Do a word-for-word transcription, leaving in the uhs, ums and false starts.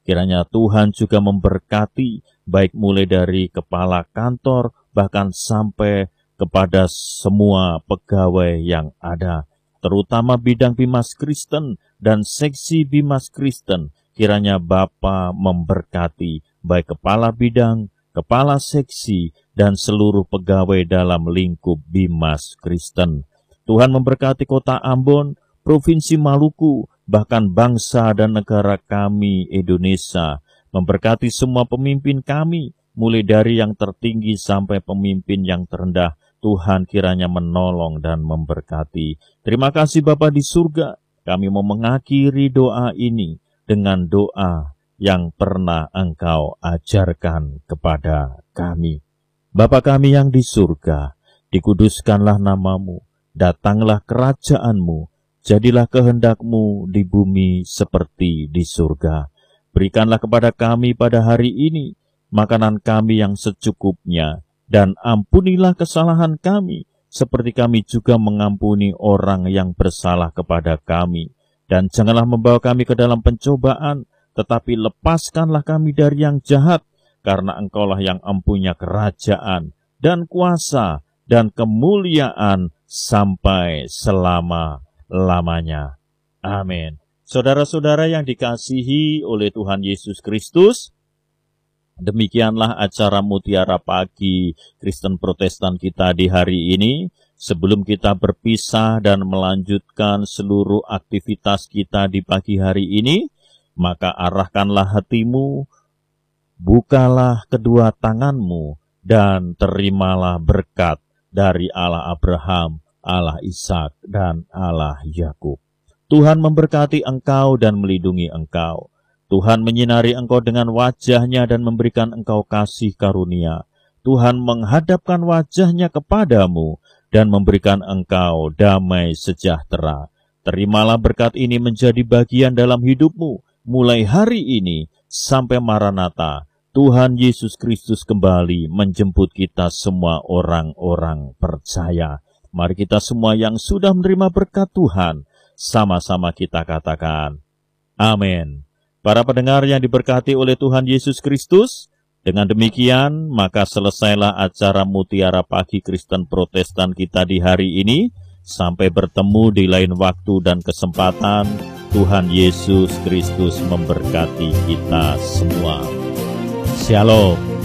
Kiranya Tuhan juga memberkati, baik mulai dari kepala kantor, bahkan sampai kepada semua pegawai yang ada, terutama bidang Bimas Kristen dan seksi Bimas Kristen. Kiranya Bapa memberkati, baik kepala bidang, kepala seksi, dan seluruh pegawai dalam lingkup Bimas Kristen. Tuhan memberkati kota Ambon, Provinsi Maluku, bahkan bangsa dan negara kami Indonesia. Memberkati semua pemimpin kami, mulai dari yang tertinggi sampai pemimpin yang terendah. Tuhan kiranya menolong dan memberkati. Terima kasih Bapa di surga. Kami mau mengakhiri doa ini dengan doa yang pernah Engkau ajarkan kepada kami. Bapa kami yang di surga, dikuduskanlah namamu, datanglah kerajaan-Mu, jadilah kehendak-Mu di bumi seperti di surga. Berikanlah kepada kami pada hari ini makanan kami yang secukupnya, dan ampunilah kesalahan kami, seperti kami juga mengampuni orang yang bersalah kepada kami. Dan janganlah membawa kami ke dalam pencobaan, tetapi lepaskanlah kami dari yang jahat, karena Engkaulah yang empunya kerajaan, dan kuasa, dan kemuliaan sampai selama-lamanya. Amin. Saudara-saudara yang dikasihi oleh Tuhan Yesus Kristus, demikianlah acara Mutiara Pagi Kristen Protestan kita di hari ini. Sebelum kita berpisah dan melanjutkan seluruh aktivitas kita di pagi hari ini, maka arahkanlah hatimu, bukalah kedua tanganmu, dan terimalah berkat dari Allah Abraham, Allah Ishak, dan Allah Yakub. Tuhan memberkati engkau dan melindungi engkau. Tuhan menyinari engkau dengan wajah-Nya dan memberikan engkau kasih karunia. Tuhan menghadapkan wajah-Nya kepadamu dan memberikan engkau damai sejahtera. Terimalah berkat ini menjadi bagian dalam hidupmu, mulai hari ini sampai Maranatha. Tuhan Yesus Kristus kembali menjemput kita semua orang-orang percaya. Mari kita semua yang sudah menerima berkat Tuhan, sama-sama kita katakan, amin. Para pendengar yang diberkati oleh Tuhan Yesus Kristus, dengan demikian maka selesailah acara Mutiara Pagi Kristen Protestan kita di hari ini. Sampai bertemu di lain waktu dan kesempatan. Tuhan Yesus Kristus memberkati kita semua. Shalom.